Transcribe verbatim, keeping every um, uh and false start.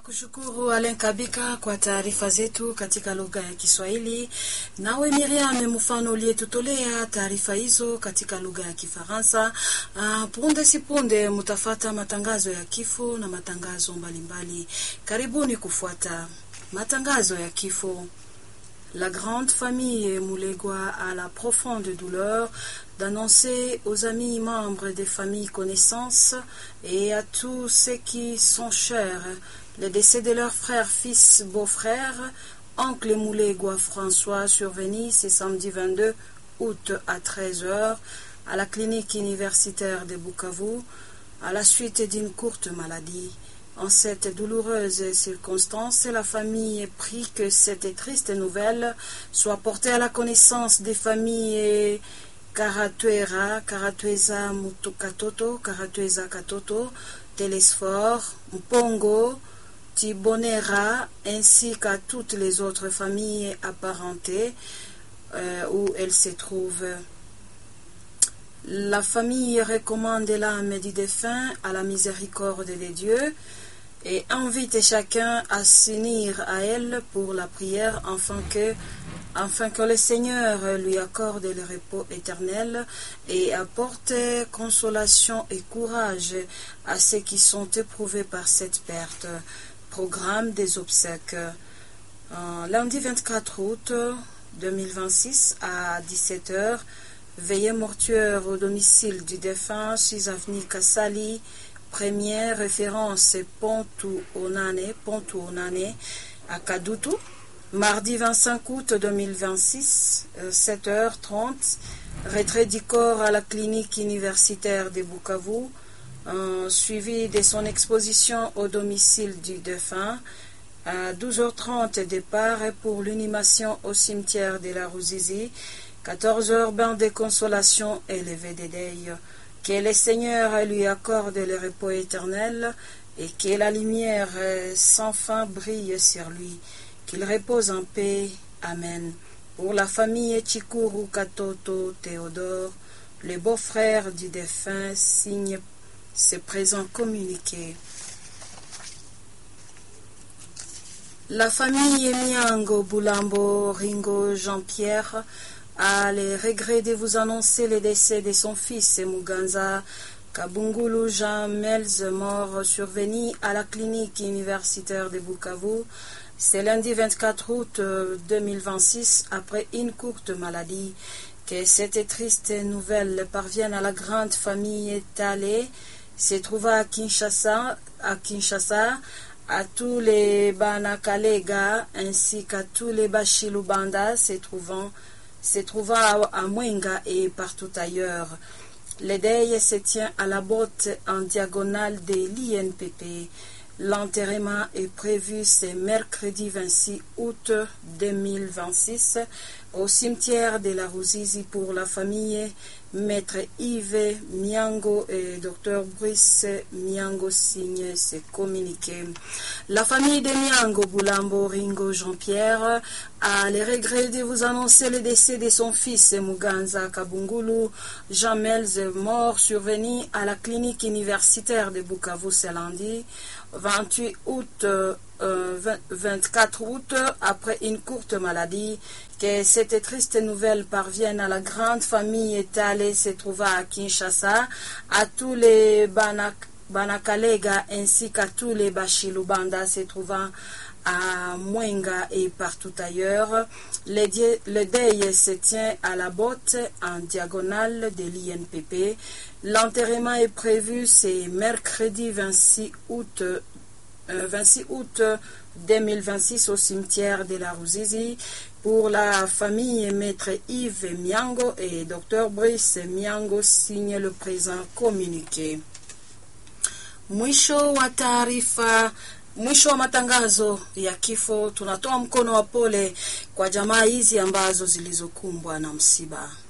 Kushukuru Alen Kabika kwa taarifa zetu katika lugha ya Kiswahili. Nawe Miriam mfano uliyetutolea taarifa hizo katika lugha ya Kifaransa. Uh, punde si punde mutafata matangazo ya kifo na matangazo mbalimbali. Karibuni kufuata matangazo ya kifo. La grande famille Moulegwa a la profonde douleur d'annoncer aux amis membres des familles connaissances et à tous ceux qui sont chers le décès de leur frère, fils, beau-frère, oncle Moulegwa François, survenu ce samedi vingt-deux août à treize heures à la clinique universitaire de Bukavu à la suite d'une courte maladie. En cette douloureuse circonstance, la famille prie que cette triste nouvelle soit portée à la connaissance des familles Karatuera, Karatueza Mutukatoto, Karatueza Katoto, Telesfor, Mpongo, Tibonera, ainsi qu'à toutes les autres familles apparentées euh, où elles se trouvent. La famille recommande l'âme du défunt à la miséricorde de Dieu et invite chacun à s'unir à elle pour la prière afin que, afin que le Seigneur lui accorde le repos éternel et apporte consolation et courage à ceux qui sont éprouvés par cette perte. Programme des obsèques. Euh, lundi vingt-quatre août deux mille vingt-six à dix-sept heures, veillée mortuaire au domicile du défunt, six avenue Kassali, première référence Pontou Onane, Pontou Onane à Kadutu. Mardi vingt-cinq août deux mille vingt-six, sept heures trente, retrait du corps à la clinique universitaire de Bukavu, euh, suivi de son exposition au domicile du défunt. À douze heures trente, départ pour l'inhumation au cimetière de la Ruzizi. quatorze heures, bain de consolation et lever des deuils. Que le Seigneur lui accorde le repos éternel et que la lumière sans fin brille sur lui. Qu'il repose en paix. Amen. Pour la famille Chikuru Katoto Théodore, le beau-frère du défunt signe ce présent communiqué. La famille Miango Boulambo Ringo Jean-Pierre a le regret de vous annoncer le décès de son fils Muganza Kabungulu Jean Melz, mort survenu à la clinique universitaire de Bukavu. C'est lundi vingt-quatre août deux mille vingt-six, après une courte maladie. Que cette triste nouvelle parvienne à la grande famille Talé, se trouvant à Kinshasa, à Kinshasa, à tous les Banakalega ainsi qu'à tous les Bashilubanda se trouvant se trouvant à, à Mwenga et partout ailleurs. Le deuil se tient à la botte en diagonale de l'I N P P. L'enterrement est prévu ce mercredi vingt-six août deux mille vingt-six au cimetière de la Ruzizi pour la famille. Maître Yves Miango et Docteur Brice Miango signent ce communiqué. La famille de Miango Boulambo Ringo Jean-Pierre a le regret de vous annoncer le décès de son fils Muganza Kabungulu Jean Melz, mort survenu à la clinique universitaire de Bukavu ce lundi vingt-huit août, euh, vingt-quatre août, après une courte maladie. Que cette triste nouvelle parvienne à la grande famille étalée se trouvant à Kinshasa, à tous les Banak Banakalega ainsi qu'à tous les Bashilubanda se trouvant à Mwenga et partout ailleurs. Le, le deuil se tient à la botte en diagonale de l'I N P P. L'enterrement est prévu ce mercredi vingt-six août, euh, vingt-six août deux mille vingt-six au cimetière de la Ruzizi. Pour la famille, Maître Yves Miango et Docteur Brice Miango signent le présent communiqué. Mwisho wa taarifa, mwisho wa matangazo ya kifo. Tunatoa mkono wa pole kwa jamaa hizi ambazo zilizokumbwa na msiba.